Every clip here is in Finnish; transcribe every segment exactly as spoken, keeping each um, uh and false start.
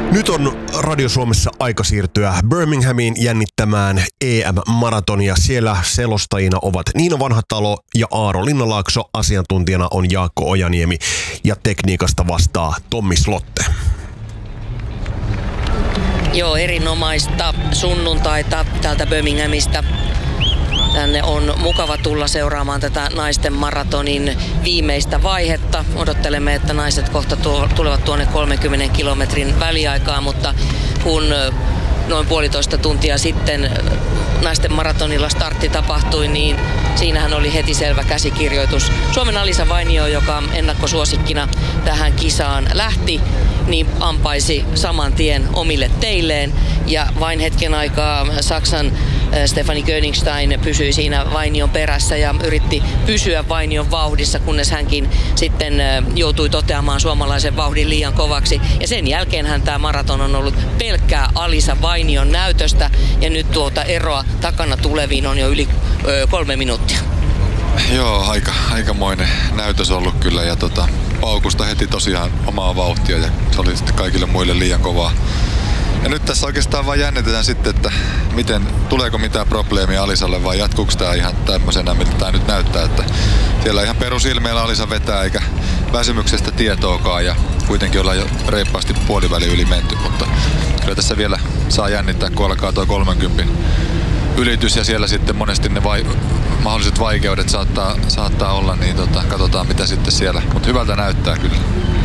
Nyt on Radio Suomessa aika siirtyä Birminghamiin jännittämään E M-maratonia. Siellä selostajina ovat Niina Vanhatalo ja Aaro Linnalaakso. Asiantuntijana on Jaakko Ojaniemi ja tekniikasta vastaa Tommi Slotte. Joo, erinomaista sunnuntaita täältä Birminghamista. Tänne on mukava tulla seuraamaan tätä naisten maratonin viimeistä vaihetta. Odottelemme, että naiset kohta tuo, tulevat tuonne kolmenkymmenen kilometrin väliaikaan, mutta kun noin puolitoista tuntia sitten naisten maratonilla startti tapahtui, niin siinähän oli heti selvä käsikirjoitus. Suomen Alisa Vainio, joka ennakkosuosikkina tähän kisaan lähti, niin ampaisi saman tien omille teilleen. Ja vain hetken aikaa Saksan Stefanie Königstein pysyi siinä Vainion perässä ja yritti pysyä Vainion vauhdissa, kunnes hänkin sitten joutui toteamaan suomalaisen vauhdin liian kovaksi. Ja sen jälkeenhän tämä maraton on ollut pelkkää Alisa Vainion näytöstä, ja nyt tuota eroa takana tuleviin on jo yli ö, kolme minuuttia. Joo, aika, aikamoinen näytös ollut kyllä, ja tota, paukusta heti tosiaan omaa vauhtia, ja se oli sitten kaikille muille liian kovaa. Ja nyt tässä oikeastaan vaan jännitetään sitten, että miten, tuleeko mitään probleemia Alisalle vai jatkuuko tämä ihan tämmöisenä, mitä tämä nyt näyttää. Että siellä ihan perusilmeellä Alisa vetää eikä väsymyksestä tietoakaan, ja kuitenkin ollaan jo reippaasti puoliväli yli menty, mutta kyllä tässä vielä saa jännittää, kun alkaa tuo kolmenkymmenen ylitys ja siellä sitten monesti ne vai, mahdolliset vaikeudet saattaa, saattaa olla, niin tota, katsotaan mitä sitten siellä, mutta hyvältä näyttää kyllä.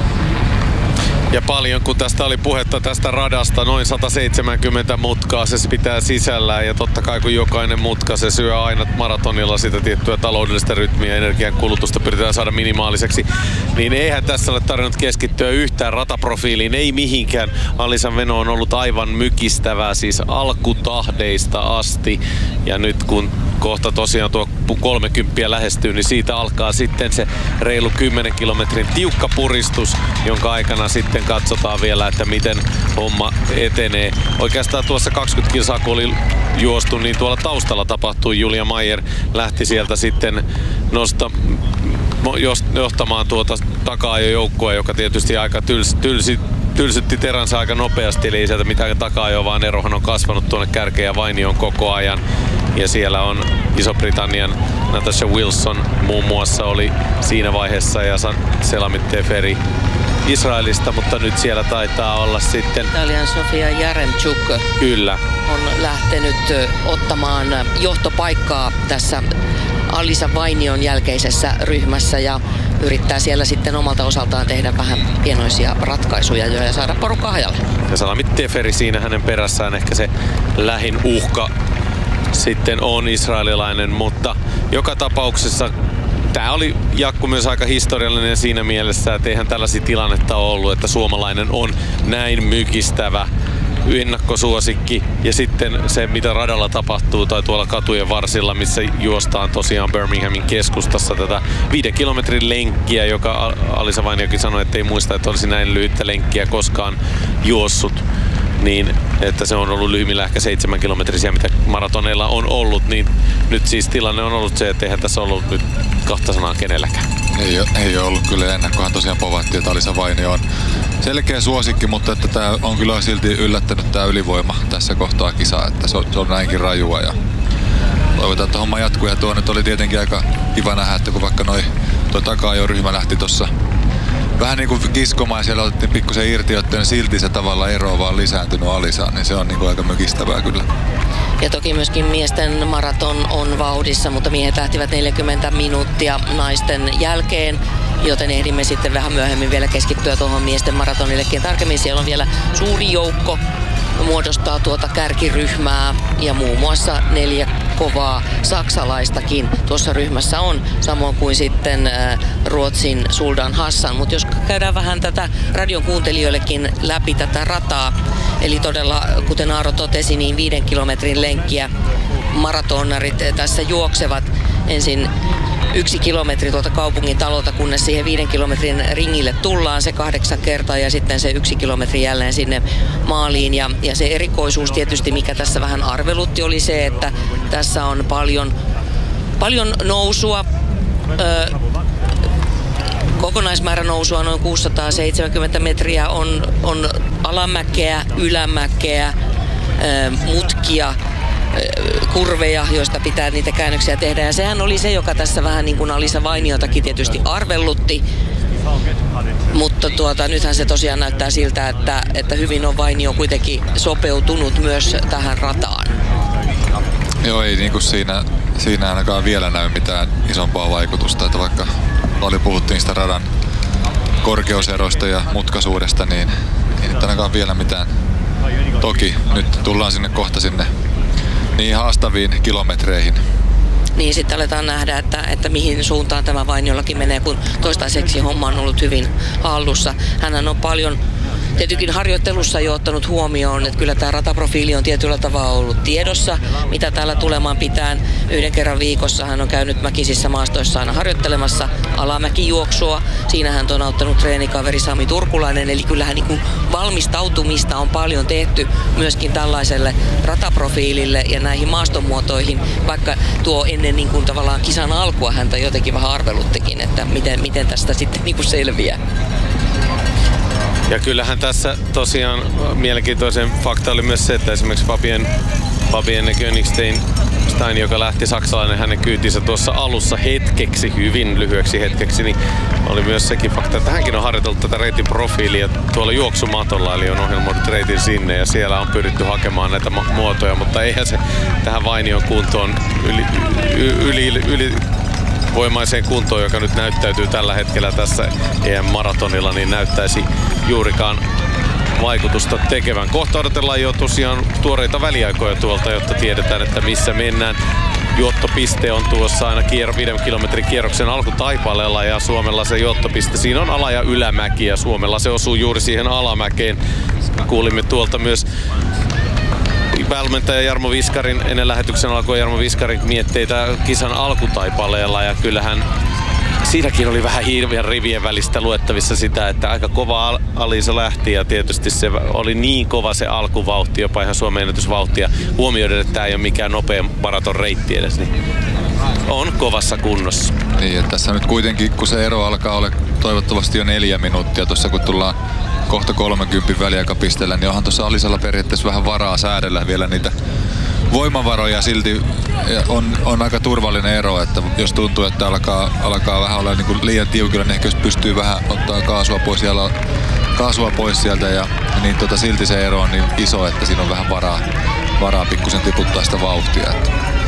Ja paljon, kun tästä oli puhetta tästä radasta, noin sata seitsemänkymmentä mutkaa se pitää sisällään, ja totta kai kun jokainen mutka, se syö aina maratonilla sitä tiettyä taloudellista rytmiä ja energian kulutusta pyritään saada minimaaliseksi, niin eihän tässä ole tarvinnut keskittyä yhtään rataprofiiliin, ei mihinkään. Alisan meno on ollut aivan mykistävää, siis alkutahdeista asti, ja nyt kun kohta tosiaan tuo kolmekymmentä lähestyy, niin siitä alkaa sitten se reilu kymmenen kilometrin tiukka puristus, jonka aikana sitten katsotaan vielä, että miten homma etenee. Oikeastaan tuossa kaksikymmentä kilsaa, kun oli juostu, niin tuolla taustalla tapahtui. Julia Mayer lähti sieltä sitten nosta, johtamaan tuota takaa jo joukkoa, joka tietysti aika tyls, tylsi, tylsytti teränsä aika nopeasti, eli ei sieltä mitään takaa jo, vaan erohan on kasvanut tuonne kärkeen ja Vainioon koko ajan. Ja siellä on Iso-Britannian Natasha Wilson muun muassa oli siinä vaiheessa, ja Selamit Teferi Israelista, mutta nyt siellä taitaa olla sitten Italian Sofia Jaremchuk. Kyllä. On lähtenyt ottamaan johtopaikkaa tässä Alisa Vainion jälkeisessä ryhmässä ja yrittää siellä sitten omalta osaltaan tehdä vähän pienoisia ratkaisuja ja saada porukkaa hajalle. Ja Salamit Teferi siinä hänen perässään ehkä se lähin uhka sitten on israelilainen, mutta joka tapauksessa tämä oli, Jakku, myös aika historiallinen siinä mielessä, että eihän tällaisia tilannetta ole ollut, että suomalainen on näin mykistävä ennakkosuosikki, ja sitten se, mitä radalla tapahtuu tai tuolla katujen varsilla, missä juostaan tosiaan Birminghamin keskustassa tätä viiden kilometrin lenkkiä, joka Alisa Vainiokin sanoi, että ei muista, että olisi näin lyhyttä lenkkiä koskaan juossut, niin että se on ollut lyhyimmillä ehkä seitsemän kilometrisiä, mitä maratoneilla on ollut, niin nyt siis tilanne on ollut se, että eihän tässä ollut nyt kahta sanaa kenelläkään. Ei, ei ole ollut kyllä ennakkohan tosiaan povattiin, että Alisa Vainio on selkeä suosikki, mutta että tämä on kyllä silti yllättänyt tämä ylivoima tässä kohtaa kisaa, että se on, se on näinkin rajua, ja toivotaan, että homma jatkuu. Ja tuo nyt oli tietenkin aika kiva nähdä, että kun vaikka noi, tuo takaa jo ryhmä lähti tuossa vähän niin kuin kiskomaan ja siellä otettiin pikkusen irti, joten silti se tavalla ero on vaan lisääntynyt Alisaan, niin se on niin kuin aika mykistävää kyllä. Ja toki myöskin miesten maraton on vauhdissa, mutta miehet lähtivät neljäkymmentä minuuttia naisten jälkeen, joten ehdimme sitten vähän myöhemmin vielä keskittyä tuohon miesten maratonillekin tarkemmin. Siellä on vielä suuri joukko, muodostaa tuota kärkiryhmää, ja muun muassa neljä kovaa saksalaistakin tuossa ryhmässä on, samoin kuin sitten Ruotsin Suldan Hassan. Mutta jos käydään vähän tätä radion kuuntelijoillekin läpi tätä rataa, eli todella, kuten Aaro totesi, niin viiden kilometrin lenkkiä maratonarit tässä juoksevat ensin yksi kilometri tuolta kaupungin talolta, kunnes siihen viiden kilometrin ringille tullaan se kahdeksan kertaa ja sitten se yksi kilometri jälleen sinne maaliin. Ja, ja se erikoisuus tietysti, mikä tässä vähän arvelutti, oli se, että tässä on paljon, paljon nousua. Ö, kokonaismäärä nousua noin kuusisataaseitsemänkymmentä metriä on, on alamäkeä, ylämäkeä, mutkia, kurveja, joista pitää niitä käännöksiä tehdä. Ja sehän oli se, joka tässä vähän niin kuin Alisa Vainiotakin tietysti arvellutti. Mutta tuota, nythän se tosiaan näyttää siltä, että, että hyvin on Vainio kuitenkin sopeutunut myös tähän rataan. Joo, ei niin kuin siinä, siinä ainakaan vielä näy mitään isompaa vaikutusta. Että vaikka paljon puhuttiin sitä radan korkeuseroista ja mutkaisuudesta, niin ei nyt ainakaan vielä mitään. Toki nyt tullaan sinne kohta sinne niin haastaviin kilometreihin. Niin sitten aletaan nähdä, että, että mihin suuntaan tämä Vainiollakin menee, kun toistaiseksi homma on ollut hyvin hallussa. Hänhän on paljon tietenkin harjoittelussa jo ottanut huomioon, että kyllä tämä rataprofiili on tietyllä tavalla ollut tiedossa, mitä täällä tulemaan pitää. Yhden kerran viikossa hän on käynyt mäkisissä maastoissa aina harjoittelemassa alamäkijuoksua. Siinä hän on auttanut treenikaveri Sami Turkulainen, eli kyllähän niin kuin valmistautumista on paljon tehty myöskin tällaiselle rataprofiilille ja näihin maastomuotoihin, vaikka tuo ennen niin kuin tavallaan kisan alkua häntä jotenkin vähän arveluttikin, että miten, miten tästä sitten niin kuin selviää. Ja kyllähän tässä tosiaan mielenkiintoisen fakta oli myös se, että esimerkiksi Fabien, Fabien Königstein, Stein, joka lähti saksalainen hänen kyytinsä tuossa alussa hetkeksi, hyvin lyhyeksi hetkeksi, niin oli myös sekin fakta, että hänkin on harjoitellut tätä reitin profiilia tuolla juoksumatolla, eli on ohjelmoinut reitin sinne ja siellä on pyritty hakemaan näitä muotoja, mutta eihän se tähän Vainion kuntoon yli, yli, yli, yli voimaiseen kuntoon, joka nyt näyttäytyy tällä hetkellä tässä E M-maratonilla, niin näyttäisi juurikaan vaikutusta tekevän. Kohta odotellaan jo tosiaan tuoreita väliaikoja tuolta, jotta tiedetään, että missä mennään. Juottopiste on tuossa aina kier- viiden kilometrin kierroksen alkutaipaleella ja Suomella se juottopiste, siinä on ala- ja ylämäki ja Suomella se osuu juuri siihen alamäkeen. Kuulimme tuolta myös valmentaja Jarmo Viskarin, ennen lähetyksen alkua Jarmo Viskarin mietteitä kisan alkutaipaleella ja kyllähän siinäkin oli vähän hirveän rivien välistä luettavissa sitä, että aika kova Alisa lähti ja tietysti se oli niin kova se alkuvauhti, jopa ihan Suomen ennätysvauhtia. Huomioiden, että tämä ei ole mikään nopea maraton reitti edes, niin on kovassa kunnossa. Niin, että tässä nyt kuitenkin, kun se ero alkaa olla toivottavasti jo neljä minuuttia, tuossa kun tullaan kohta kolmenkymmenen väliaikapisteellä, niin onhan tuossa Alisalla periaatteessa vähän varaa säädellä vielä niitä voimavaroja. Silti on, on aika turvallinen ero, että jos tuntuu, että alkaa, alkaa vähän olla niin kuin liian tiukilla, niin ehkä jos pystyy vähän ottaa kaasua pois, siellä, kaasua pois sieltä, ja, niin tota, silti se ero on niin iso, että siinä on vähän varaa, varaa pikkusen tiputtaa sitä vauhtia. Että.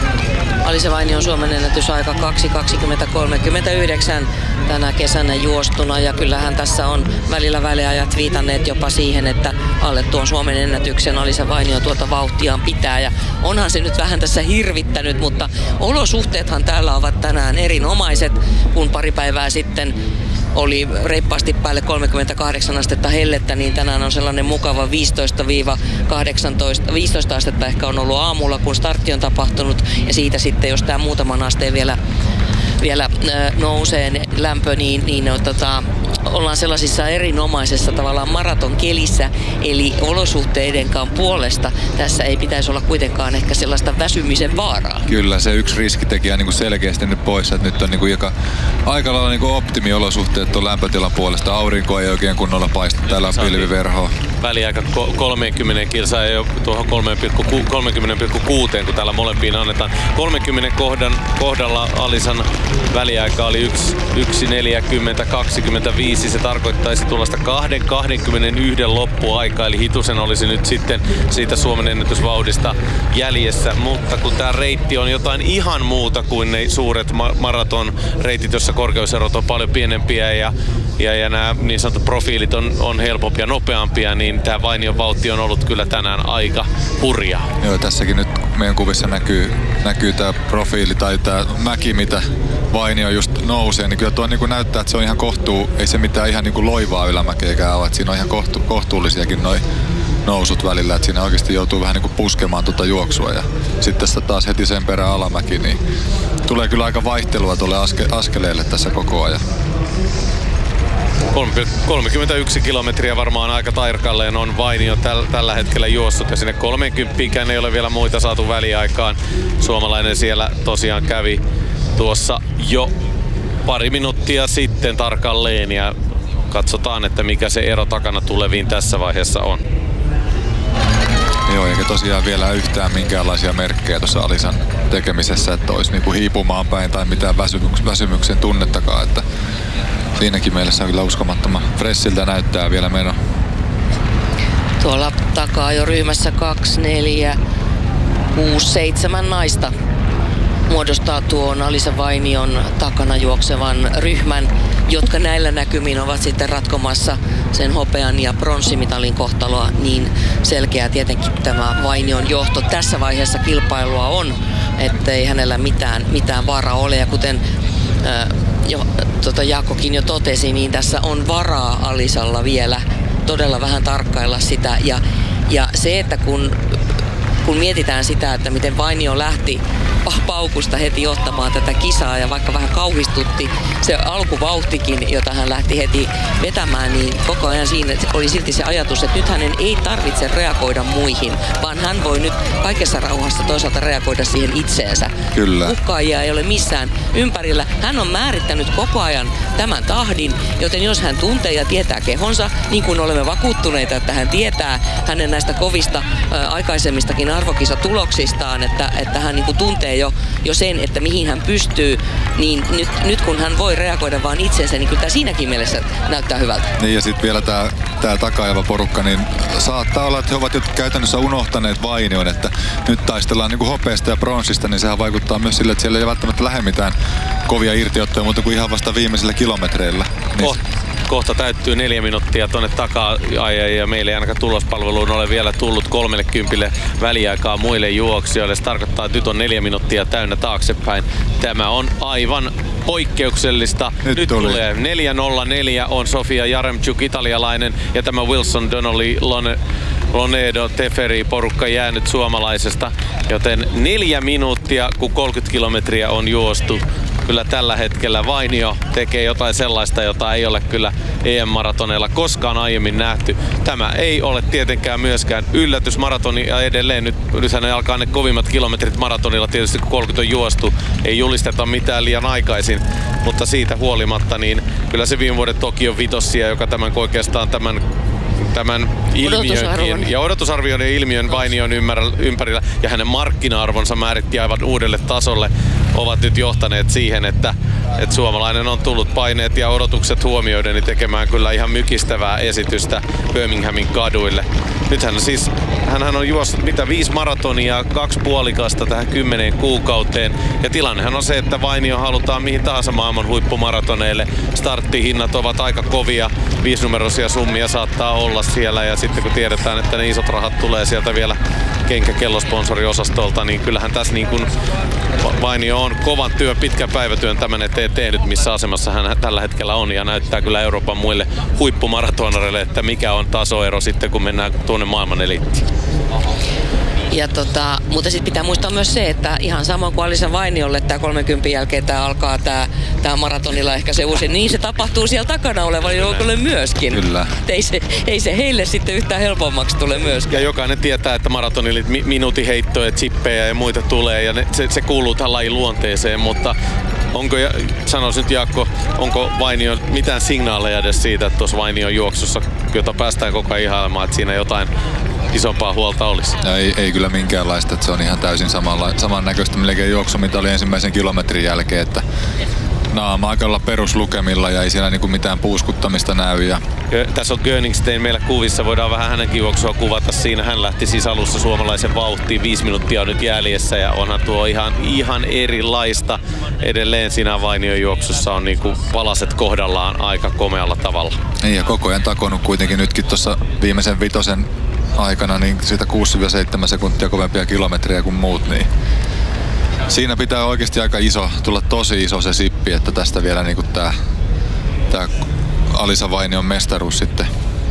Alisa Vainion Suomen ennätysaika kaksi kaksikymmentä kolmekymmentäyhdeksän tänä kesänä juostuna ja kyllähän tässä on välillä väliajat viitanneet jopa siihen, että alle tuon Suomen ennätyksen Alisa Vainio tuota vauhtiaan pitää ja onhan se nyt vähän tässä hirvittänyt, mutta olosuhteethan täällä ovat tänään erinomaiset, kun pari päivää sitten oli reippaasti päälle kolmekymmentäkahdeksan astetta hellettä, niin tänään on sellainen mukava viisitoista kahdeksantoista, viisitoista astetta ehkä on ollut aamulla, kun startti on tapahtunut. Ja siitä sitten, jos tämä muutaman asteen vielä, vielä nousee lämpö, niin, niin tota, ollaan sellaisissa erinomaisessa tavallaan maratonkelissä, eli olosuhteidenkaan puolesta tässä ei pitäisi olla kuitenkaan ehkä sellaista väsymisen vaaraa. Kyllä, se yksi riskitekijä on niin kuin selkeästi nyt pois, että nyt on niin kuin joka, aika lailla niin kuin optimiolosuhteet tuon lämpötilan puolesta. Aurinko ei oikein kunnolla paista, täällä on pilviverhoa. Väliaika kolmekymmentä kilsaa ja tuohon kolmekymmentä pilkku kuusi, kun täällä molempiin annetaan. kolmenkymmenen kohdan, kohdalla Alisan väliaika oli yksi neljäkymmentä kaksikymmentäviisi. Se tarkoittaisi tuollaista kaksi kaksikymmentäyksi loppuaikaa, eli hitusen olisi nyt sitten siitä Suomen ennätysvauhdista jäljessä. Mutta kun tämä reitti on jotain ihan muuta kuin ne suuret ma- maratonreitit, jossa korkeuserot on paljon pienempiä ja, ja, ja nämä niin sanotut profiilit on, on helpompia, nopeampia, niin tämä Vainion vauhti on ollut kyllä tänään aika hurjaa. Joo, tässäkin nyt meidän kuvissa näkyy, näkyy tämä profiili tai tämä mäki, mitä Vainio just nousee, niin kyllä tuo niin kuin näyttää, että se on ihan kohtuu, ei se mitään ihan niin kuin loivaa ylämäkeäkään ole, että siinä on ihan kohtu, kohtuullisiakin noi nousut välillä, että siinä oikeasti joutuu vähän niin kuin puskemaan tuota juoksua ja sitten tässä taas heti sen perään alamäki, niin tulee kyllä aika vaihtelua tuolle aske, askeleelle tässä koko ajan. kolmekymmentäyksi kilometriä varmaan aika tarkalleen on Vainio täl, tällä hetkellä juossut ja sinne kolmekymmentä ei ole vielä muita saatu väliaikaan. Suomalainen siellä tosiaan kävi tuossa jo pari minuuttia sitten tarkalleen ja katsotaan, että mikä se ero takana tuleviin tässä vaiheessa on. Joo, eikä tosiaan vielä yhtään minkäänlaisia merkkejä tuossa Alisan tekemisessä, että olisi niinku hiipumaan päin tai mitään väsymyksen, väsymyksen tunnettakaan. Että siinäkin mielessä kyllä uskomattoman fressiltä näyttää vielä meno. Tuolla takaa jo ryhmässä kaksi, neljä, kuusi, seitsemän naista muodostaa tuon Alisa Vainion takana juoksevan ryhmän, jotka näillä näkymin ovat sitten ratkomassa sen hopean ja pronssimitalin kohtaloa. Niin selkeä tietenkin tämä Vainion johto tässä vaiheessa kilpailua on, ettei hänellä mitään, mitään varaa ole. Ja kuten ää, jo, tota Jaakkokin jo totesi, niin tässä on varaa Alisalla vielä todella vähän tarkkailla sitä. Ja, ja se, että kun, kun mietitään sitä, että miten Vainio lähti paukusta heti ottamaan tätä kisaa ja vaikka vähän kauhistutti se alkuvauhtikin, jota hän lähti heti vetämään, niin koko ajan siinä oli silti se ajatus, että nyt hänen ei tarvitse reagoida muihin, vaan hän voi nyt kaikessa rauhassa toisaalta reagoida siihen itseensä. Kyllä. Uhkaajia ei ole missään ympärillä. Hän on määrittänyt koko ajan tämän tahdin, joten jos hän tuntee ja tietää kehonsa, niin kuin olemme vakuuttuneita, että hän tietää hänen näistä kovista ä, aikaisemmistakin arvokisatuloksistaan, että, että hän niin kuin tuntee Jo, jo sen, että mihin hän pystyy, niin nyt, nyt kun hän voi reagoida vaan itsensä, niin kyllä tämä siinäkin mielessä näyttää hyvältä. Niin ja sitten vielä tämä tää takaajava porukka, niin saattaa olla, että he ovat jo käytännössä unohtaneet Vainion, että nyt taistellaan niin kuin hopeasta ja pronssista, niin sehän vaikuttaa myös sille, että siellä ei välttämättä lähde mitään kovia irtiottoja, mutta kuin ihan vasta viimeisillä kilometreillä. Niin Koht, kohta täyttyy neljä minuuttia tuonne takaa ja meille ei ainakaan tulospalveluun ole vielä tullut kolmelle kympille väliaikaa muille juoksijoille. Se tarkoittaa, että nyt on neljä minuuttia täynnä taaksepäin. Tämä on aivan poikkeuksellista. Nyt, nyt tulee neljä nolla neljä on Sofia Jaremchuk, italialainen, ja tämä Wilson Donnelly Lone, Lonedo Teferi porukka jäänyt suomalaisesta, joten neljä minuuttia, kun kolmekymmentä kilometriä on juostu. Kyllä tällä hetkellä Vainio tekee jotain sellaista, jota ei ole kyllä E M-maratoneilla koskaan aiemmin nähty. Tämä ei ole tietenkään myöskään yllätys maratoni ja edelleen nyt, nythän alkaa ne kovimmat kilometrit maratonilla tietysti kun kolmekymmentä on juostu. Ei julisteta mitään liian aikaisin, mutta siitä huolimatta niin kyllä se viime vuoden Tokion vitossia, joka tämän oikeastaan tämän tämän ilmiönkin ja odotusarvion ja ilmiön Vainion ympärillä ja hänen markkina-arvonsa määritti aivan uudelle tasolle, ovat nyt johtaneet siihen, että, että suomalainen on tullut paineet ja odotukset huomioiden niin tekemään kyllä ihan mykistävää esitystä Birminghamin kaduille. Nythän siis, hänhän on juossut mitä viisi maratonia, kaksi puolikasta tähän kymmeneen kuukauteen. Ja tilannehan on se, että Vainio halutaan mihin tahansa maailman huippumaratoneille. Starttihinnat ovat aika kovia, viisinumeroisia summia saattaa olla siellä. Ja sitten kun tiedetään, että ne isot rahat tulee sieltä vielä kenkäkellosponsoriosastolta, niin kyllähän tässä niin kuin Vainio on kovan työn, pitkän päivätyön tämän eteen tehnyt, missä asemassa hän tällä hetkellä on. Ja näyttää kyllä Euroopan muille huippumaratonareille, että mikä on tasoero sitten, kun mennään tuonne maailman eliittiin. Ja tota, mutta sitten pitää muistaa myös se, että ihan sama kuin Alisa Vainiolle tämä kolmenkymmenen jälkeen tämä alkaa tämä, tämä maratonilla ehkä se uusi, niin se tapahtuu siellä takana olevalle joukolle myöskin. Kyllä. Ei se, ei se heille sitten yhtään helpommaksi tule myöskään. Ja jokainen tietää, että maratonille mi- minuutin heittoja, chippejä ja muita tulee ja ne, se, se kuuluu tähän lajin luonteeseen, mutta onko, sanois nyt Jaakko, onko Vainio mitään signaaleja edes siitä, että tuossa Vainion juoksussa, jota päästään koko ajan ihailemaan, että siinä jotain isompaa huolta olisi? Ei, ei kyllä minkäänlaista, että se on ihan täysin samalla, samannäköistä melkein juoksu, mitä oli ensimmäisen kilometrin jälkeen, että naama aika peruslukemilla ja ei siellä niinku mitään puuskuttamista näy. Ja tässä on Göningstein meillä kuvissa, voidaan vähän hänenkin juoksua kuvata siinä. Hän lähti siis alussa suomalaisen vauhtiin, viisi minuuttia on nyt jäljessä ja onhan tuo ihan, ihan erilaista. Edelleen siinä Vainion juoksussa on niinku palaset kohdallaan aika komealla tavalla. Niin ja koko ajan takonut kuitenkin nytkin tuossa viimeisen vitosen aikana niin siitä kuusi seitsemän sekuntia kovempia kilometriä kuin muut, niin siinä pitää oikeasti aika iso, tulla tosi iso se sippi, että tästä vielä niinku tää, tää Alisa Vainion mestaruus sitten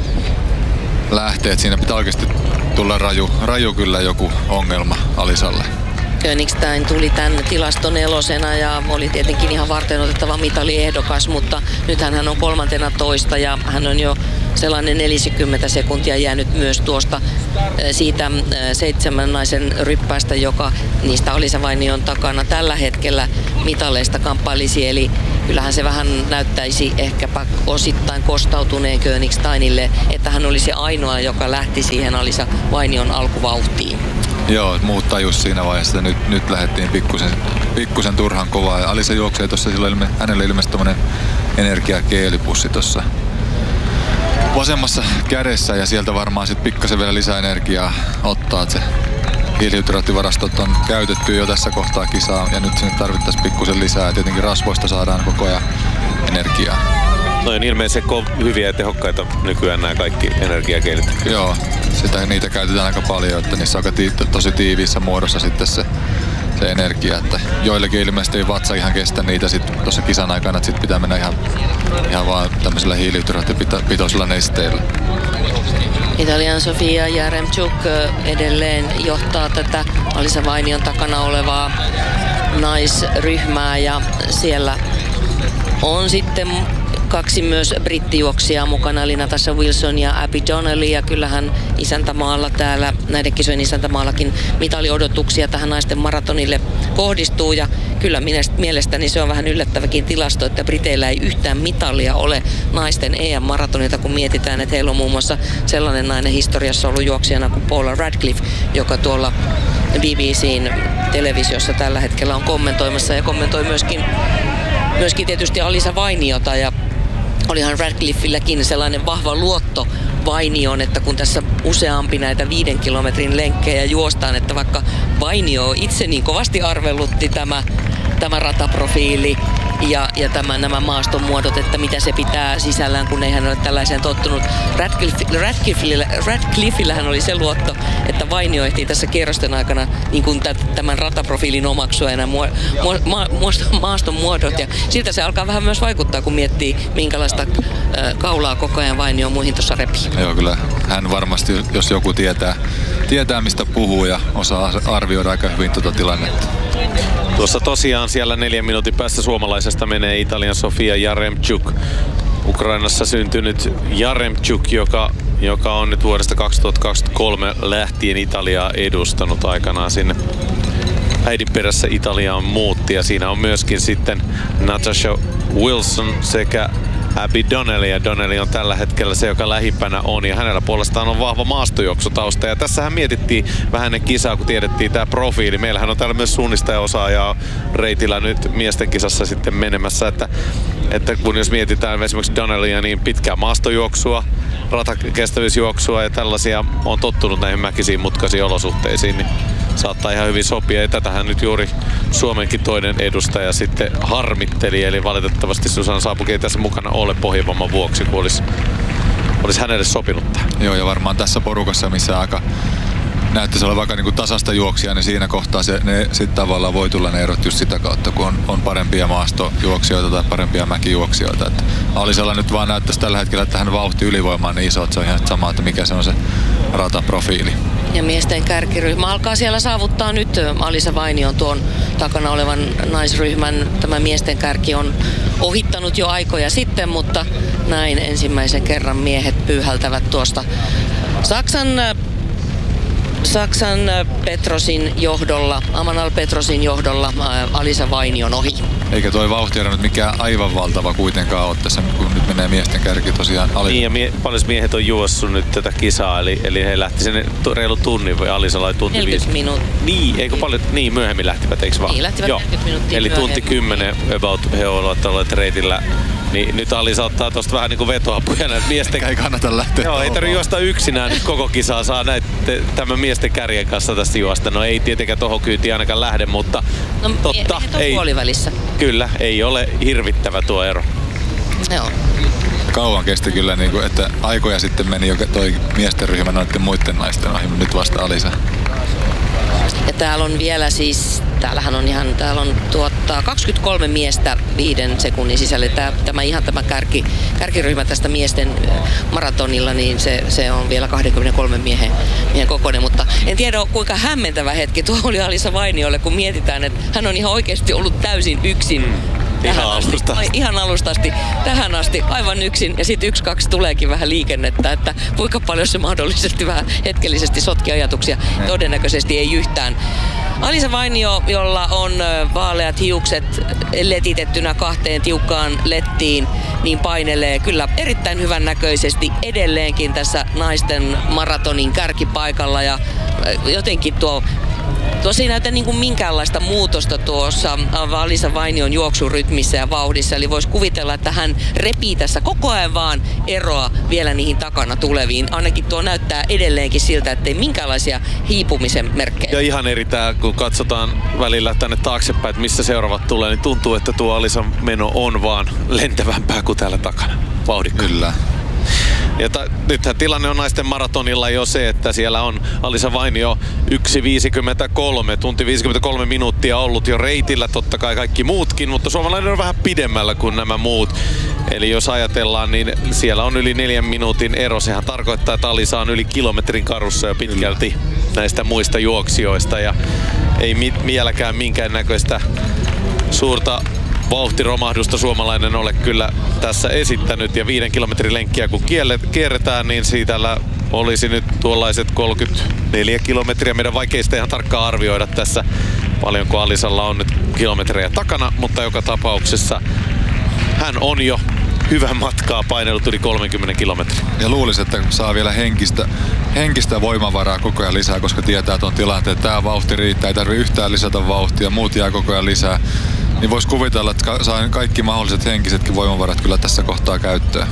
lähtee. Et siinä pitää oikeasti tulla raju, raju kyllä joku ongelma Alisalle. Königstein tuli tänne tilastonelosena ja oli tietenkin ihan varten otettava mitaliehdokas, mutta nythän hän on kolmantena toista ja hän on jo sellainen neljäkymmentä sekuntia jäänyt myös tuosta siitä seitsemän naisen ryppäästä, joka niistä Alisa Vainion takana tällä hetkellä mitaleista kamppailisi. Eli kyllähän se vähän näyttäisi ehkäpä osittain kostautuneen Königsteinille, että hän olisi ainoa, joka lähti siihen Alisa Vainion alkuvauhtiin. Joo, muut tajus siinä vaiheessa, että nyt, nyt lähdettiin pikkusen, pikkusen turhan kovaa. Ja Alisa juoksee tuossa, ilme, hänelle ilmeisesti tommonen energiakeelipussi tuossa vasemmassa kädessä ja sieltä varmaan sitten pikkasen vielä lisää energiaa ottaa. Se hiilihydraattivarastot on käytetty jo tässä kohtaa kisaa ja nyt sinne tarvittaisiin pikkusen lisää ja tietenkin rasvoista saadaan koko ajan energiaa. No on ilmeisesti hyviä ja tehokkaita nykyään nämä kaikki energiakeilit. Joo, sitä, niitä käytetään aika paljon, että niissä on aika ti- tosi tiiviissä muodossa sitten se, se energia, että joillekin ilmeisesti ei vatsa ihan kestä niitä sitten tuossa kisan aikana, että sit pitää mennä ihan, ihan vaan tämmöisellä hiilihydraattipitoisilla nesteillä. Italian Sofia Jaremchuk edelleen johtaa tätä Alisa Vainion takana olevaa naisryhmää ja siellä on sitten kaksi myös brittijuoksijaa mukana, eli Natasha Wilson ja Abby Donnelly, ja kyllähän isäntämaalla täällä, näiden kisojen isäntämaallakin mitaliodotuksia tähän naisten maratonille kohdistuu, ja kyllä mielestäni se on vähän yllättäväkin tilasto, että Briteillä ei yhtään mitalia ole naisten E M-maratonilta, kun mietitään, että heillä on muun muassa sellainen nainen historiassa ollut juoksijana kuin Paula Radcliffe, joka tuolla B B C:n televisiossa tällä hetkellä on kommentoimassa ja kommentoi myöskin, myöskin tietysti Alisa Vainiota, ja olihan Radcliffilläkin sellainen vahva luotto Vainioon, että kun tässä useampi näitä viiden kilometrin lenkkejä juostaan, että vaikka Vainio itse niin kovasti arvelutti tämä, tämä rataprofiili ja, ja tämä, nämä maaston muodot, että mitä se pitää sisällään, kun ei hän ole tällaiseen tottunut. Radcliffe, Radcliffillä, Radcliffillähän oli se luotto, että Vainio ehtii tässä kierrosten aikana niin kuin tämän rataprofiilin omaksua ja nämä ma, ma, maaston muodot. Ja siltä se alkaa vähän myös vaikuttaa, kun miettii, minkälaista äh, kaulaa koko ajan Vainio muihin tuossa repii. Joo, kyllä hän varmasti, jos joku tietää, tietää mistä puhuu ja osaa arvioida aika hyvin tuota tilannetta. Tuossa tosiaan siellä neljän minuutin päästä suomalaisesta menee Italian Sofia Jaremchuk. Ukrainassa syntynyt Jaremchuk, joka, joka on nyt vuodesta kaksituhattakaksikymmentäkolme lähtien Italiaa edustanut aikanaan sinne. Äidin perässä Italiaan muutti ja siinä on myöskin sitten Natasha Wilson sekä Abby Donnelly, ja Donnelly on tällä hetkellä se, joka lähimpänä on, ja hänellä puolestaan on vahva maastojuoksutausta. Ja tässähän mietittiin vähän ennen kisaa, kun tiedettiin tämä profiili. Meillähän on täällä myös suunnistajaosaajaa reitillä nyt miesten kisassa sitten menemässä, että, että kun jos mietitään esimerkiksi Donnellya, niin pitkää maastojuoksua, ratakestävyysjuoksua ja tällaisia, on tottunut näihin mäkisiin mutkaisiin olosuhteisiin, niin saattaa ihan hyvin sopia. Ja tätähän nyt juuri Suomenkin toinen edustaja sitten harmitteli, eli valitettavasti Susanna Saapuki ei tässä mukana ole pohjavamman vuoksi, kun olisi, olisi hänelle sopinut tämä. Joo, ja varmaan tässä porukassa, missä aika näyttäisi olevan aika niin kuin tasasta juoksia, niin siinä kohtaa se, ne sitten tavallaan voi tulla ne erot just sitä kautta, kun on, on parempia maastojuoksijoita tai parempia mäkijuoksijoita. Että Alisalla nyt vaan näyttäisi tällä hetkellä, että hän vauhti ylivoima on niin iso, että se on ihan sama, että mikä se on se rataprofiili. Ja miesten kärkiryhmä alkaa siellä saavuttaa nyt Alisa Vainion tuon takana olevan naisryhmän. Tämä miesten kärki on ohittanut jo aikoja sitten, mutta näin ensimmäisen kerran miehet pyyhältävät tuosta Saksan Saksan Petrosin johdolla, Amanal Petrosin johdolla Alisa Vainion ohi. Eikä toi vauhtiero nyt mikään aivan valtava kuitenkaan ole tässä, kun nyt menee miesten kärki tosiaan Alisa. Niin, ja mie- paljon miehet on juossut nyt tätä kisaa, eli, eli he lähti sinne reilu tunnin, vai Alisa lai tunti neljäkymmentä minuuttia. Niin, eikö paljon, niin myöhemmin lähtivät, eikö vaan? Niin, lähtivät Joo. neljäkymmentä minuuttia Eli myöhemmin. tunti kymmenen about he ovat olleet reitillä. Niin nyt Alisa ottaa tosta vähän niinku vetoapuja näitä miesten... Ei kannata lähteä. Joo, ei tarvitse juosta yksinään nyt koko kisaa, saa näitä tämän miesten kärjen kanssa tästä juosta. No ei tietenkään tohon kyytiin ainakaan lähde, mutta no, totta. Ei puolivälissä. Kyllä, ei ole hirvittävä tuo ero. Joo. Kauan kesti kyllä, niin kuin, että aikoja sitten meni jo toi miesten ryhmä noiden muiden naisten ohi, nyt vasta Alisa. Ja täällä on vielä siis, täällähän on ihan, täällä on tuottaa kaksikymmentäkolme miestä viiden sekunnin sisällä. Tämä, tämä ihan tämä kärki, kärkiryhmä tästä miesten maratonilla, niin se, se on vielä kaksikymmentäkolme miehen, miehen kokoinen. Mutta en tiedä kuinka hämmentävä hetki tuo oli Alisa Vainiolle, kun mietitään, että hän on ihan oikeasti ollut täysin yksin Tähän Ihan asti. alusta asti. Ai, ihan alusta asti. Tähän asti aivan yksin. Ja sitten yksi, kaksi tuleekin vähän liikennettä, että kuinka paljon se mahdollisesti vähän hetkellisesti sotki ajatuksia. Ne. Todennäköisesti ei yhtään. Alisa Vainio, jolla on vaaleat hiukset letitettynä kahteen tiukkaan lettiin, niin painelee kyllä erittäin hyvän näköisesti edelleenkin tässä naisten maratonin kärkipaikalla. Ja jotenkin tuo Tuossa ei näytä niin kuin minkäänlaista muutosta tuossa Alisa Vainion juoksurytmissä ja vauhdissa. Eli voisi kuvitella, että hän repii tässä koko ajan vaan eroa vielä niihin takana tuleviin. Ainakin tuo näyttää edelleenkin siltä, ettei minkäänlaisia hiipumisen merkkejä. Ja ihan eri tää, kun katsotaan välillä tänne taaksepäin, että missä seuraavat tulee, niin tuntuu, että tuo Alisan meno on vaan lentävämpää kuin täällä takana. Vauhdikka. Kyllä. Ja ta, nythän tilanne on naisten maratonilla jo se, että siellä on Alisa Vainio yksi viisikymmentäkolme, tunti viisikymmentäkolme minuuttia ollut jo reitillä, totta kai kaikki muutkin, mutta suomalainen on vähän pidemmällä kuin nämä muut. Eli jos ajatellaan, niin siellä on yli neljän minuutin ero. Sehän tarkoittaa, että Alisa on yli kilometrin karussa jo pitkälti näistä muista juoksijoista ja ei mi- vieläkään minkäännäköistä suurta vauhtiromahdusta suomalainen ole kyllä tässä esittänyt, ja viiden kilometrin lenkkiä kun kierretään, niin siitä olisi nyt tuollaiset kolmekymmentäneljä kilometriä. Meidän vaikeista ihan tarkkaan arvioida tässä, paljonko Alisalla on nyt kilometrejä takana, mutta joka tapauksessa hän on jo hyvän matkaa painellut yli kolmekymmentä kilometriä. Ja luulisi, että saa vielä henkistä, henkistä voimavaraa koko ajan lisää, koska tietää tuon tilanteen, että tämä vauhti riittää, ei tarvitse yhtään lisätä vauhtia, muut jää koko ajan lisää. Niin voisi kuvitella, että saa kaikki mahdolliset henkisetkin voimavarat kyllä tässä kohtaa käyttöön.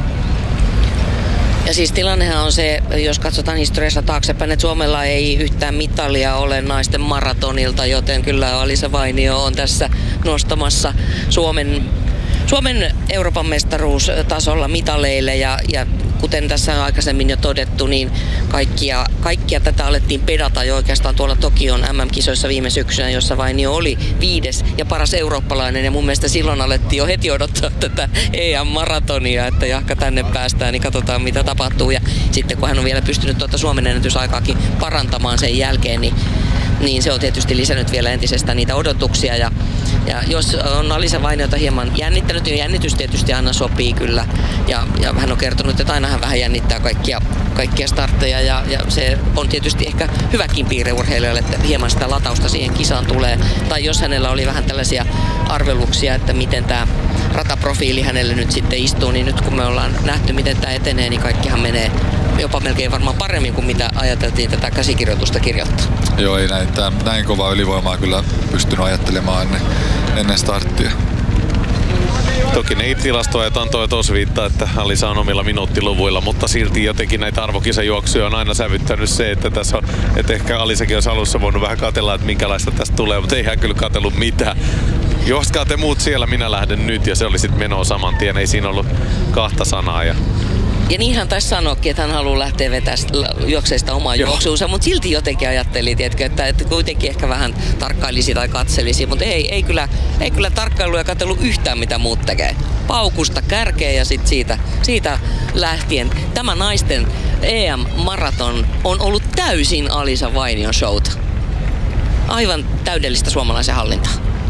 Ja siis tilannehan on se, jos katsotaan historiassa taaksepäin, että Suomella ei yhtään mitalia ole naisten maratonilta, joten kyllä Alisa Vainio on tässä nostamassa Suomen, Suomen Euroopan mestaruustasolla mitaleille ja, ja kuten tässä on aikaisemmin jo todettu, niin kaikkia, kaikkia tätä alettiin pedata jo oikeastaan tuolla Tokion M M-kisoissa viime syksynä, jossa Vainio oli viides ja paras eurooppalainen. Ja mun mielestä silloin alettiin jo heti odottaa tätä E M-maratonia, että jahka tänne päästään, niin katsotaan mitä tapahtuu. Ja sitten kun hän on vielä pystynyt tuota Suomen ennätysaikaakin parantamaan sen jälkeen, niin niin se on tietysti lisännyt vielä entisestään niitä odotuksia. Ja, ja jos on Alisa Vainiota hieman jännittänyt, niin jännitys tietysti aina sopii kyllä. Ja, ja hän on kertonut, että aina hän vähän jännittää kaikkia, kaikkia startteja. Ja, ja se on tietysti ehkä hyväkin piirre urheilijalle, että hieman sitä latausta siihen kisaan tulee. Tai jos hänellä oli vähän tällaisia arveluksia, että miten tämä rataprofiili hänelle nyt sitten istuu, niin nyt kun me ollaan nähty, miten tämä etenee, niin kaikkihan menee jopa melkein varmaan paremmin kuin mitä ajateltiin tätä käsikirjoitusta kirjoittaa. Joo, ei näin, tämän, näin kovaa ylivoimaa kyllä pystynyt ajattelemaan ennen, ennen starttia. Toki ne tilastoajat antoi osviittaa, että Alisa on omilla minuuttiluvuilla, mutta silti jotenkin näitä arvokisajuoksuja on aina sävyttänyt se, että tässä on, että ehkä Alisakin olisi alussa voinut vähän katsella, että minkälaista tästä tulee, mutta ei hän kyllä katsellut mitään. Juoskaa te muut siellä, minä lähden nyt, ja se oli sitten menoa saman tien, ei siinä ollut kahta sanaa. Ja Ja niin hän taisi sanoakin, että hän haluaa lähteä vetämään juokseista omaa Joo. juoksuunsa, mutta silti jotenkin ajatteli, tiedätkö, että, että kuitenkin ehkä vähän tarkkailisi tai katselisi, mutta ei, ei, kyllä, ei kyllä tarkkailu ja katsellut yhtään mitä muut tekee. Paukusta kärkeen ja sitten siitä, siitä lähtien. Tämä naisten E M-maraton on ollut täysin Alisa Vainion showta. Aivan täydellistä suomalaisen hallintaa.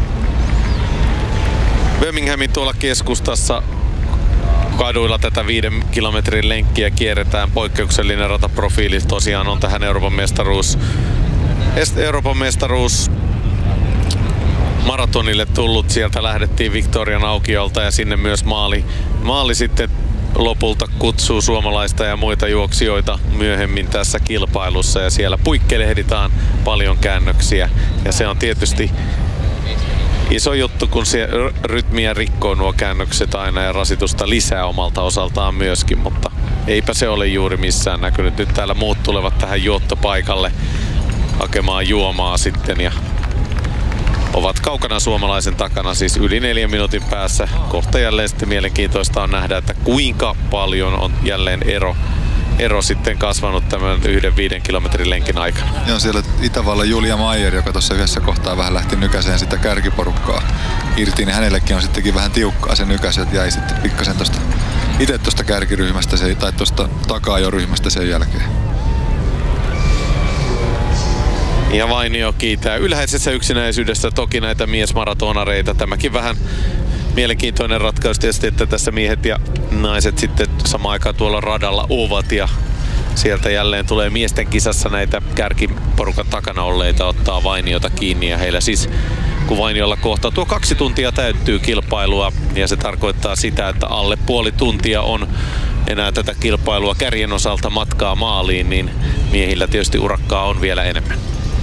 Birminghamin tuolla keskustassa kaduilla tätä viiden kilometrin lenkkiä kierretään. Poikkeuksellinen rataprofiili tosiaan on tähän Euroopan mestaruus, Euroopan mestaruus maratonille tullut. Sieltä lähdettiin Victorian aukiolta ja sinne myös maali, maali sitten lopulta kutsuu suomalaista ja muita juoksijoita myöhemmin tässä kilpailussa. Ja siellä puikkelehditaan paljon käännöksiä ja se on tietysti iso juttu, kun se rytmiä rikkoo nuo käännökset aina ja rasitusta lisää omalta osaltaan myöskin, mutta eipä se ole juuri missään näkynyt. Nyt täällä muut tulevat tähän juottopaikalle hakemaan juomaa sitten ja ovat kaukana suomalaisen takana, siis yli neljän minuutin päässä. Kohta jälleen sitten mielenkiintoista on nähdä, että kuinka paljon on jälleen ero ero sitten kasvanut tämän yhden viiden kilometrin lenkin aikana. Ja siellä Itävallan Julia Maier, joka tuossa yhdessä kohtaa vähän lähti nykäiseen sitä kärkiporukkaa irti, niin hänellekin on sittenkin vähän tiukkaa se nykäisy, että jäi sitten pikkasen tosta, itse tuosta kärkiryhmästä se, tai tuosta takaa-ajoryhmästä sen jälkeen. Ja Vainio kiitää ylhäisessä yksinäisyydessä toki näitä miesmaratonareita. Tämäkin vähän mielenkiintoinen ratkaisu tietysti, että tässä miehet ja naiset sitten samaan aikaan tuolla radalla ovat ja sieltä jälleen tulee miesten kisassa näitä kärkiporukan takana olleita ottaa Vainiota kiinni ja heillä siis kun Vainiolla kohtaa tuo kaksi tuntia täyttyy kilpailua ja se tarkoittaa sitä, että alle puoli tuntia on enää tätä kilpailua kärjen osalta matkaa maaliin, niin miehillä tietysti urakkaa on vielä enemmän.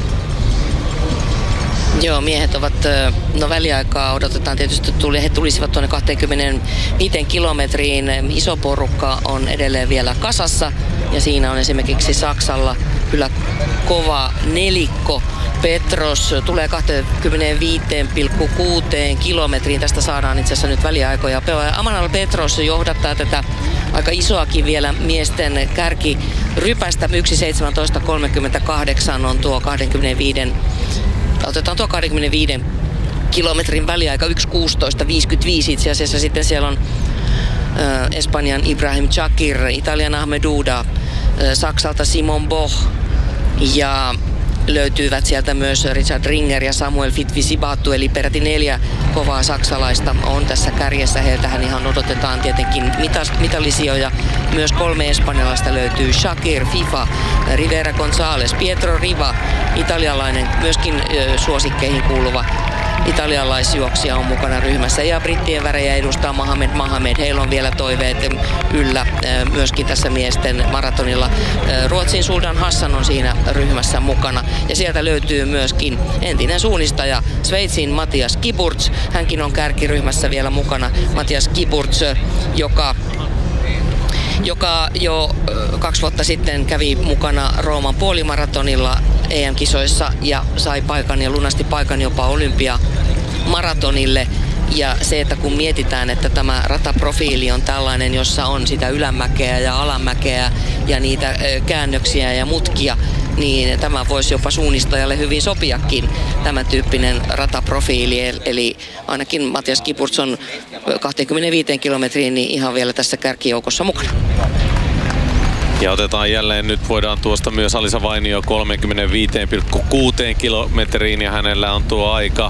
Joo, miehet ovat, no väliaikaa odotetaan tietysti, tuli, he tulisivat tuonne kaksikymmentäviisi kilometriin. Iso porukka on edelleen vielä kasassa ja siinä on esimerkiksi Saksalla kyllä kova nelikko. Petros tulee kaksikymmentäviisi pilkku kuusi kilometriin. Tästä saadaan itse asiassa nyt väliaikoja. Amanal Petros johdattaa tätä aika isoakin vielä miesten kärkirypästä. yksi seitsemäntoista kolmekymmentäkahdeksan on tuo kaksikymmentäviisi. Otetaan tuo kaksikymmentäviisi kilometrin väliaika yksi kuusitoista viisikymmentäviisi. Itse asiassa sitten siellä on äh, Espanjan Ibrahim Chakir, Italian Ahmed Duda, äh, Saksalta Simon Boch ja löytyvät sieltä myös Richard Ringer ja Samuel Fitvisibattu, eli peräti neljä kovaa saksalaista on tässä kärjessä. Heiltähän ihan odotetaan tietenkin mitallisijoja. Myös kolme espanjalaista löytyy: Shakir, FIFA, Rivera González, Pietro Riva, italialainen, myöskin ö, suosikkeihin kuuluva italialaisjuoksija on mukana ryhmässä. Ja brittien värejä edustaa Mohamed Mohamed. Heillä on vielä toiveet yllä myöskin tässä miesten maratonilla. Ruotsin Suldan Hassan on siinä ryhmässä mukana. Ja sieltä löytyy myöskin entinen suunnistaja Sveitsin Matthias Kiburtz. Hänkin on kärkiryhmässä vielä mukana. Matthias Kiburtz, joka joka jo kaksi vuotta sitten kävi mukana Rooman puolimaratonilla E M-kisoissa ja sai paikan ja lunasti paikan jopa olympiamaratonille. Ja se, että kun mietitään, että tämä rataprofiili on tällainen, jossa on sitä ylämäkeä ja alamäkeä ja niitä käännöksiä ja mutkia, niin tämä voisi jopa suunnistajalle hyvin sopiakin, tämän tyyppinen rataprofiili. Eli ainakin Matthias Kiburtz on kaksikymmentäviisi kilometriin niin ihan vielä tässä kärkijoukossa mukana. Ja otetaan jälleen, nyt voidaan tuosta myös Alisa Vainio kolmekymmentäviisi pilkku kuusi kilometriin ja hänellä on tuo aika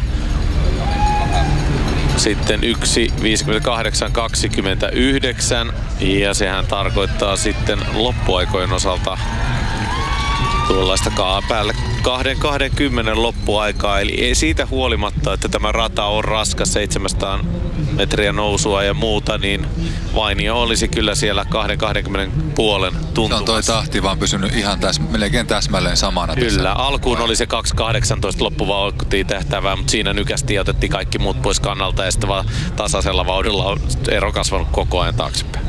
sitten yksi viisikymmentäkahdeksan kaksikymmentäyhdeksän ja sehän tarkoittaa sitten loppuaikojen osalta tuollaista päälle kaksi kaksikymmentä loppuaikaa, eli ei siitä huolimatta, että tämä rata on raskas, seitsemänsataa metriä nousua ja muuta, niin Vainio olisi kyllä siellä kaksi kaksikymmentä puolen tuntumassa. Se on toi tahti vaan pysynyt ihan täs, melkein täsmälleen samana. Kyllä, tässä. alkuun oli se kaksi kahdeksantoista loppuvauhtiin tehtävää, mutta siinä nykästiin ja otettiin kaikki muut pois kannalta ja sitten vaan tasaisella vauhdilla on ero kasvanut koko ajan taaksepäin.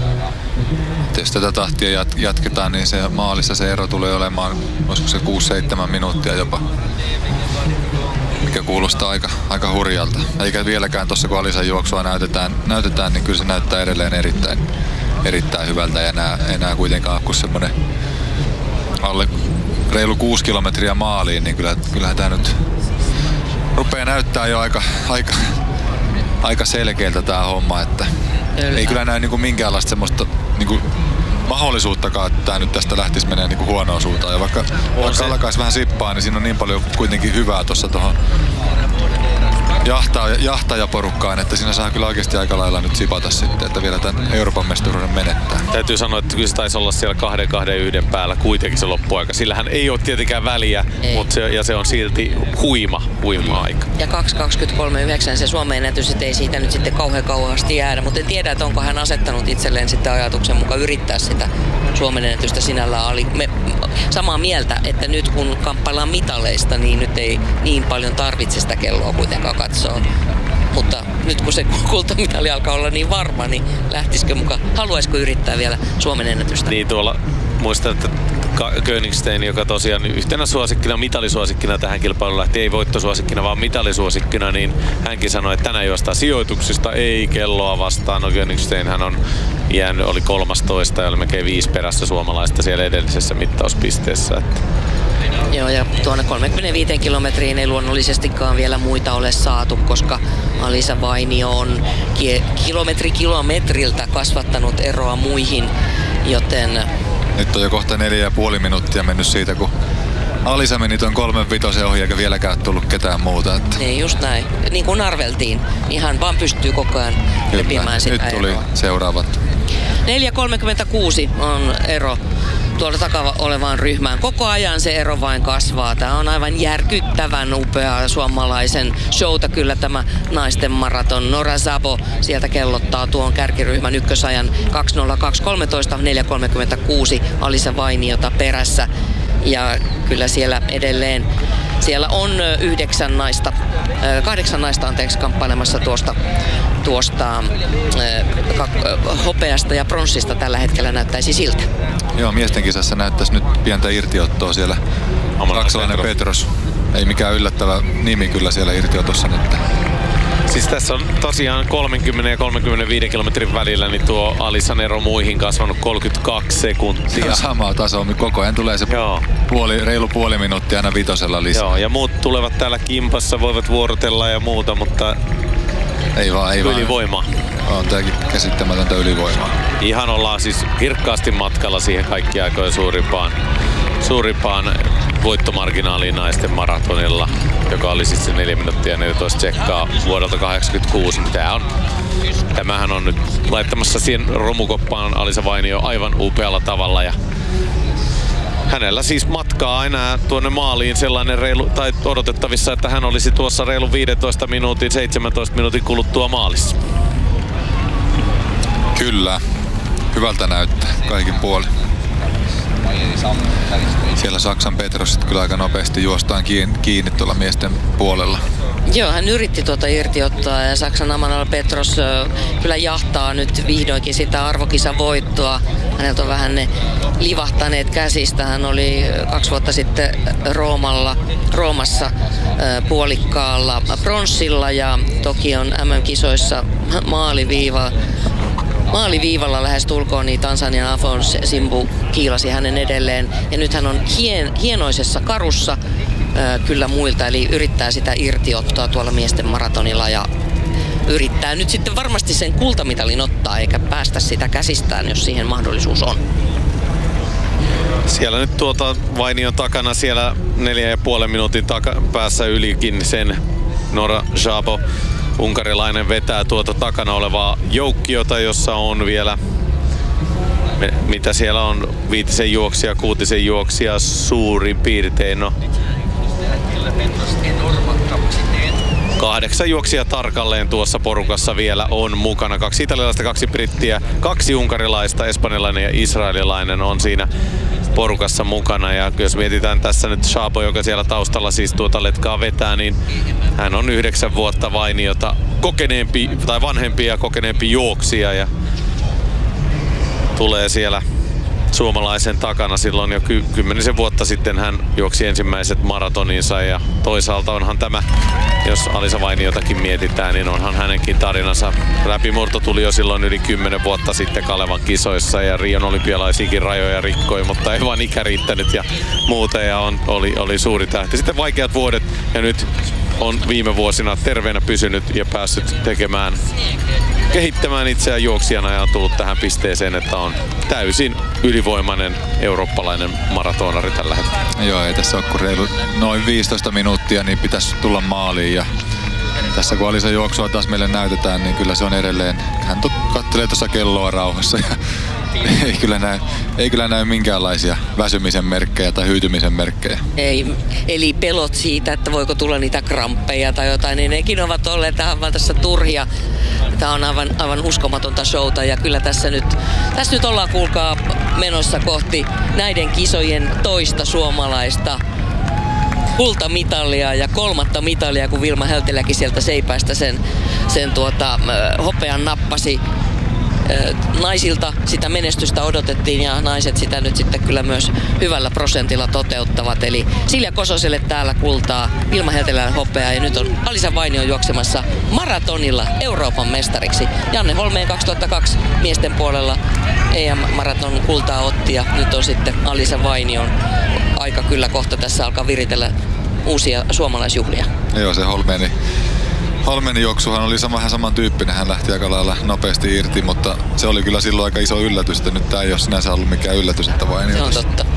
Jos tätä tahtia jatketaan, niin se maalissa se ero tulee olemaan, olisiko se kuusi seitsemän minuuttia jopa, mikä kuulostaa aika, aika hurjalta. Eikä vieläkään tuossa, kun Alisan juoksua näytetään, näytetään, niin kyllä se näyttää edelleen erittäin, erittäin hyvältä. Ja enää, enää kuitenkaan kun semmoinen alle reilu kuusi kilometriä maaliin, niin kyllä, kyllähän tämä nyt rupeaa näyttää jo aika, aika, aika selkeältä tämä homma, että Kyllä. Ei kyllä näy niinku minkäänlaista semmoista niinku mahdollisuuttakaan, että tämä nyt tästä lähtisi menee niinku huonoon suuntaan. Ja vaikka, vaikka alkaisi vähän sippaa, niin siinä on niin paljon kuitenkin hyvää tuossa tuohon jahtaa, jahtajaporukkaan, että siinä saa kyllä oikeasti aika lailla nyt sipata sitten, että vielä tämän Euroopan mestaruuden menettää. Täytyy sanoa, että kyllä se taisi olla siellä kahden kahden yhden päällä kuitenkin se loppuaika. Sillähän ei ole tietenkään väliä, mutta se, ja se on silti huima, huima aika. Ja kaksi kaksikymmentäkolme yhdeksän se Suomen ennätys, ei siitä nyt sitten kauhean kauheasti jäädä, mutta en tiedä, että onko hän asettanut itselleen sitten ajatuksen mukaan yrittää sitä Suomen ennätystä sinällään. Oli me, samaa mieltä, että nyt kun kamppaillaan mitaleista, niin nyt ei niin paljon tarvitse sitä kelloa kuitenkaan katsoa. Mutta nyt kun se kultamitali alkaa olla niin varma, niin lähtisikö mukaan? Haluaisiko yrittää vielä Suomen ennätystä? Niin tuolla muistan, että Königstein, joka tosiaan yhtenä suosikkina, mitalisuosikkina tähän kilpailuun lähti, ei voittosuosikkina, vaan mitalisuosikkina, niin hänkin sanoi, että tänään juostaa sijoituksista, ei kelloa vastaan. No Königstein hän on jäänyt, oli kolmastoista ja oli melkein viisi perässä suomalaista siellä edellisessä mittauspisteessä. Että Joo, ja tuonne kolmekymmentäviisi kilometriin ei luonnollisestikaan vielä muita ole saatu, koska Alisa Vainio on kilometri kilometriltä kasvattanut eroa muihin, joten nyt on jo kohta neljä ja puoli minuuttia mennyt siitä, kun Alisa meni tuon kolmen vitosen ohi eikä vieläkään tullut ketään muuta. Että. Niin just näin. Niin kuin arveltiin. Ihan vaan pystyy koko ajan lepimään sitä nyt tuli eroa. seuraavat. neljä kolmekymmentäkuusi on ero tuolla takava olevaan ryhmään. Koko ajan se ero vain kasvaa. Tämä on aivan järkyttävän upea suomalaisen showta kyllä tämä naisten maraton. Nora Szabo sieltä kellottaa tuon kärkiryhmän ykkösajan kaksi nolla kaksi kolmetoista, neljä kolmekymmentäkuusi Alisa Vainiota perässä. Ja kyllä siellä edelleen, siellä on yhdeksän naista, kahdeksan naista anteeksi kamppailemassa tuosta, tuosta hopeasta ja pronssista tällä hetkellä näyttäisi siltä. Joo, miesten kisassa näyttäisi nyt pientä irtiottoa siellä. Saksalainen Petros. Ei mikään yllättävä nimi kyllä siellä irtiotossa nyt. Siis tässä on tosiaan kolmekymmentä ja kolmekymmentäviisi kilometrin välillä niin tuo Alisan ero muihin kasvanut kolmekymmentäkaksi sekuntia. Sama taso, koko ajan tulee se puoli, reilu puoli minuuttia aina vitosella lisää. Joo, ja muut tulevat täällä kimpassa, voivat vuorotella ja muuta, mutta ei vaan, ei ylivoimaa. On tääkin käsittämätöntä ylivoimaa. Ihan ollaan siis kirkkaasti matkalla siihen kaikki aikojen suurimpaan, suurimpaan voittomarginaaliin naisten maratonilla, joka oli siis se neljä minuuttia neljätoista tsekkaa vuodelta kahdeksankymmentäkuusi. Tää on, tämähän on nyt laittamassa siihen romukoppaan Alisa Vainio aivan upealla tavalla. Ja hänellä siis matkaa enää tuonne maaliin sellainen reilu, tai odotettavissa, että hän olisi tuossa reilu viisitoista minuutin, seitsemäntoista minuutin kuluttua maalissa. Kyllä. Hyvältä näyttää kaikin puolin. Siellä Saksan Petros kyllä aika nopeasti juostaan kiinni, kiinni tuolla miesten puolella. Joo, hän yritti tuota irtiottaa ja Saksan Amanal Petros kyllä jahtaa nyt vihdoinkin sitä arvokisavoittoa. Häneltä on vähän ne livahtaneet käsistä. Hän oli kaksi vuotta sitten Roomalla, Roomassa puolikkaalla pronssilla ja Tokion M M-kisoissa maaliviiva. Maaliviivalla lähes tulkoon, niin Tansanian Afonso Simbu kiilasi hänen edelleen. Ja nyt hän on hien, hienoisessa karussa äh, kyllä muilta, eli yrittää sitä irtiottoa tuolla miesten maratonilla ja yrittää nyt sitten varmasti sen kultamitalin ottaa, eikä päästä sitä käsistään, jos siihen mahdollisuus on. Siellä nyt tuota Vainion takana siellä neljä ja puolen minuutin taka- päässä ylikin sen Nora Szabo. Unkarilainen vetää tuota takana olevaa joukkiota, jossa on vielä, mitä siellä on, viitisen juoksia, kuutisen juoksia suurin piirtein. No, kahdeksan juoksia tarkalleen tuossa porukassa vielä on mukana. Kaksi italialaista, kaksi brittiä, kaksi unkarilaista, espanjalainen ja israelilainen on siinä porukassa mukana. Ja jos mietitään tässä nyt Szabo, joka siellä taustalla siis tuota letkaa vetää, niin hän on yhdeksän vuotta Vainiota kokeneempi tai vanhempi ja kokeneempi juoksija ja tulee siellä suomalaisen takana. Silloin jo ky- kymmenisen vuotta sitten hän juoksi ensimmäiset maratoninsa ja toisaalta onhan tämä, jos Alisa Vainiotakin mietitään, niin onhan hänenkin tarinansa. Läpimurto tuli jo silloin yli kymmenen vuotta sitten Kalevan kisoissa ja Rion olympialaisiakin rajoja rikkoi, mutta ei vaan ikä riittänyt ja muuta ja on, oli, oli suuri tähti. Sitten vaikeat vuodet ja nyt on viime vuosina terveenä pysynyt ja päässyt tekemään, kehittämään itseään juoksijana ja on tullut tähän pisteeseen, että on täysin ylivoimainen eurooppalainen maratonari tällä hetkellä. Joo, ei tässä ole kuin reilu noin viisitoista minuuttia, niin pitäisi tulla maaliin ja tässä kun Alisa juoksua taas meille näytetään, niin kyllä se on edelleen, hän katselee tuossa kelloa rauhassa ja ei kyllä näy, ei kyllä näy minkäänlaisia väsymisen merkkejä tai hyytymisen merkkejä. Ei, eli pelot siitä, että voiko tulla niitä kramppeja tai jotain, niin nekin ovat olleet tähän vaan tässä turhia. Tämä on aivan, aivan uskomatonta showta ja kyllä tässä nyt, tässä nyt ollaan kuulkaa menossa kohti näiden kisojen toista suomalaista kultamitalia ja kolmatta mitalia, kun Vilma Hälteläkin sieltä seipäistä sen, sen tuota, hopean nappasi. Naisilta sitä menestystä odotettiin ja naiset sitä nyt sitten kyllä myös hyvällä prosentilla toteuttavat. Eli Silja Kososelle täällä kultaa, Vilma Hältelän hopeaa ja nyt on Alisa Vainio juoksemassa maratonilla Euroopan mestariksi. Janne Holmeen kaksituhattakaksi miesten puolella E M-maraton kultaa otti ja nyt on sitten Alisa Vainion aika kyllä kohta tässä alkaa viritellä uusia suomalaisjuhlia. Joo, se Holmeeni. Holmenin juoksuhan oli sama, vähän samantyyppinen, hän lähti aika lailla nopeasti irti, mutta se oli kyllä silloin aika iso yllätys, että nyt tää ei ole sinänsä ollut mikään yllätys, että Vainio. Se on totta.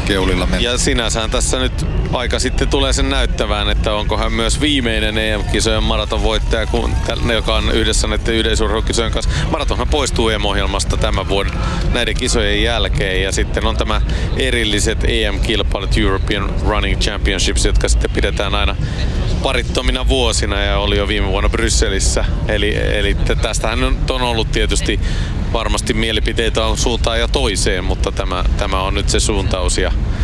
keulilla mennä. Ja sinänsähän tässä nyt aika sitten tulee sen näyttävään, että onko hän myös viimeinen E M-kisojen maratonvoittaja, kun tälle, joka on yhdessä näiden yleisurheilukisojen kanssa. Maratonhan poistuu E M-ohjelmasta tämän vuoden näiden kisojen jälkeen ja sitten on tämä erilliset E M-kilpailut, European Running Championships, jotka sitten pidetään aina parittomina vuosina ja oli jo viime vuonna Brysselissä. Eli, eli tästähän on ollut tietysti varmasti mielipiteitä on suuntaan ja toiseen, mutta tämä, tämä on nyt se suuntaus ja